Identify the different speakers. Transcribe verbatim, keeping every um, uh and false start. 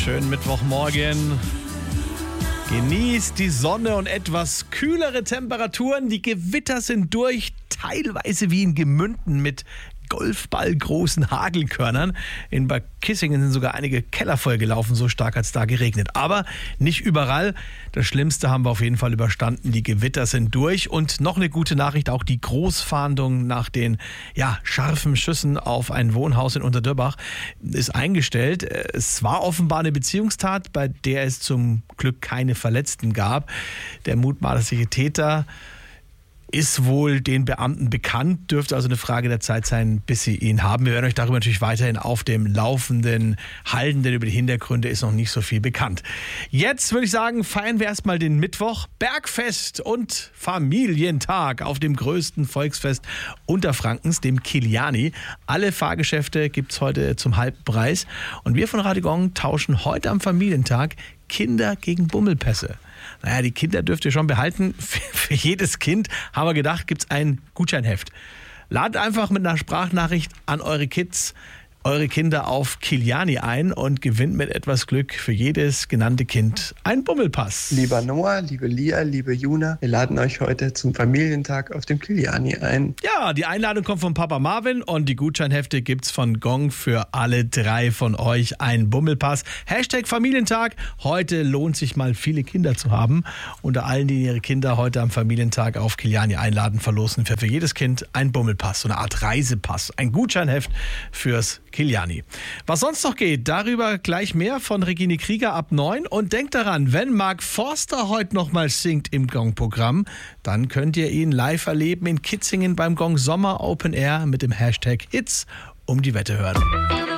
Speaker 1: Schönen Mittwochmorgen. Genießt die Sonne und etwas kühlere Temperaturen. Die Gewitter sind durch, teilweise wie in Gemünden mit golfballgroßen Hagelkörnern. In Bad Kissingen sind sogar einige Keller vollgelaufen, so stark hat es da geregnet. Aber nicht überall. Das Schlimmste haben wir auf jeden Fall überstanden. Die Gewitter sind durch. Und noch eine gute Nachricht, auch die Großfahndung nach den ja, scharfen Schüssen auf ein Wohnhaus in Unterdörbach ist eingestellt. Es war offenbar eine Beziehungstat, bei der es zum Glück keine Verletzten gab. Der mutmaßliche Täter ist wohl den Beamten bekannt, dürfte also eine Frage der Zeit sein, bis sie ihn haben. Wir werden euch darüber natürlich weiterhin auf dem Laufenden halten, denn über die Hintergründe ist noch nicht so viel bekannt. Jetzt würde ich sagen, feiern wir erstmal den Mittwoch. Bergfest und Familientag auf dem größten Volksfest Unterfrankens, dem Kiliani. Alle Fahrgeschäfte gibt es heute zum Halbpreis. Und wir von Radio Gong tauschen heute am Familientag Kinder gegen Bummelpässe. Naja, die Kinder dürft ihr schon behalten. Für jedes Kind, haben wir gedacht, gibt es ein Gutscheinheft. Ladet einfach mit einer Sprachnachricht an eure Kids, eure Kinder auf Kiliani ein und gewinnt mit etwas Glück für jedes genannte Kind einen Bummelpass.
Speaker 2: Lieber Noah, liebe Lia, liebe Juna, wir laden euch heute zum Familientag auf dem Kiliani ein.
Speaker 1: Ja, die Einladung kommt von Papa Marvin und die Gutscheinhefte gibt's von Gong für alle drei von euch. Ein Bummelpass. Hashtag Familientag. Heute lohnt sich mal, viele Kinder zu haben. Unter allen, die ihre Kinder heute am Familientag auf Kiliani einladen, verlosen wir für jedes Kind ein Bummelpass, so eine Art Reisepass. Ein Gutscheinheft fürs Kiliani. Was sonst noch geht, darüber gleich mehr von Regine Krieger ab neun. Und denkt daran, wenn Mark Forster heute noch mal singt im Gong-Programm, dann könnt ihr ihn live erleben in Kitzingen beim Gong Sommer Open Air mit dem Hashtag Hits um die Wette hören.